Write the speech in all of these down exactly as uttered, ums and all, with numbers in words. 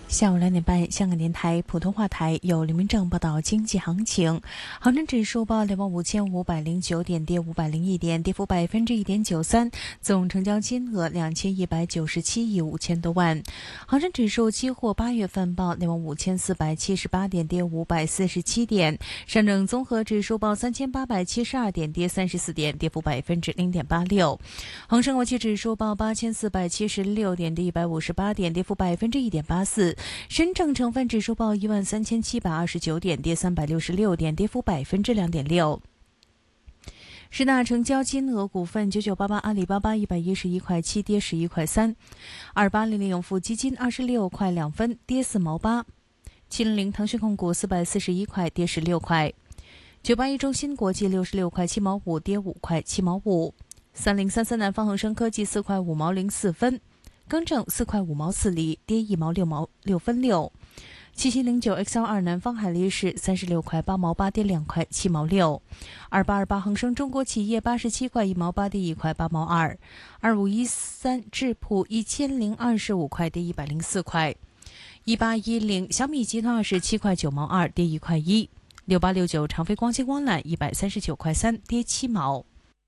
下午两点半，香港电台普通话台有林明正报道经济行情。恒生指数报两万五千五百零九点，跌五百零一点，跌幅百分之一点九三。总成交金额两千一百九十七亿五千多万。恒生指数期货八月份报两万五千四百七十八点，跌五百四十七点。上证综合指数报三千八百七十二点，跌三十四点，跌幅百分之零点八六。恒生国际指数报八千四百七十六点，跌一百五十八点，跌幅百分之一点八四。深证成分指数报一万三千七百二十九点，跌三百六十六点，跌幅百分之两点六。十大成交金额股份：九九八八阿里巴巴一百一十一块七，跌十一块三；二八零零永富基金二十六块两分，跌四毛八；七零零腾讯控股四百四十一块，跌十六块；九八一中芯国际六十六块七毛五，跌五块七毛五；三零三三南方恒生科技四块五毛零四分。更正四块五毛四厘，跌一毛六毛六分六。七七零九 X L 二南方海力士三十六块八毛八，跌两块七毛六。二八二八恒生中国企业八十七块一毛八，跌一块八毛二。二五一三智普一千零二十五块，跌一百零四块。一八一零小米集团二十七块九毛二，跌一块一。六八六九长飞光纤光缆一百三十九块三，跌七毛。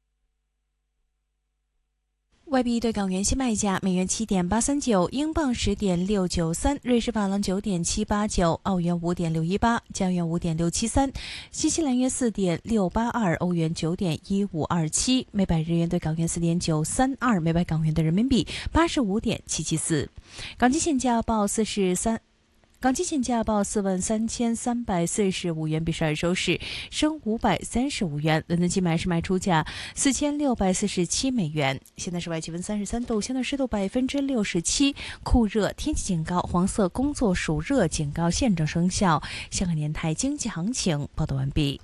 外币对港元现卖价：美元七点八三九，英镑十点六九三，瑞士法郎九点七八九，澳元五点六一八，加元五点六七三，新西兰元四点六八二，欧元九点一五二七，每百日元对港元四点九三二，每百港元对人民币八十五点七七四。港金现价报四十三。港金现价报四万三千三百四十五元，比上日收市升五百三十五元。伦敦金买是卖出价四千六百四十七美元。现在室外气温三十三度，相对湿度百分之六十七，酷热天气警告、黄色工作暑热警告现正生效。香港电台经济行情报道完毕。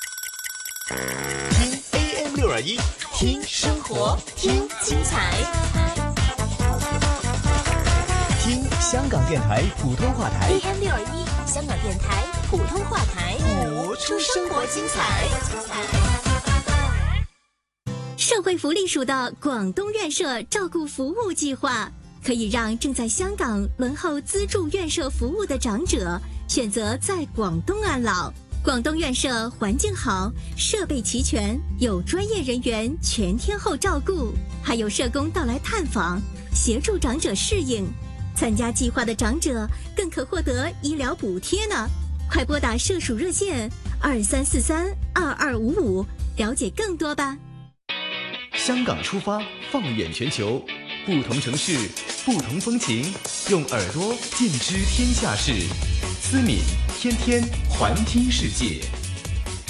听 A M 六二一，听生活，听精彩。听香港电台普通话台 A M 六二一，香港电台普通话台， 播出生活精彩。 社会福利署的广东院舍照顾服务计划，可以让正在香港轮候资助院舍服务的长者选择在广东安老。广东院舍环境好，设备齐全，有专业人员全天候照顾，还有社工到来探访，协助长者适应。参加计划的长者更可获得医疗补贴呢，快拨打社署热线二三四三二二五五，了解更多吧。 香港出发，放眼全球，不同城市，不同风情，用耳朵尽知天下事。思敏天天环听世界。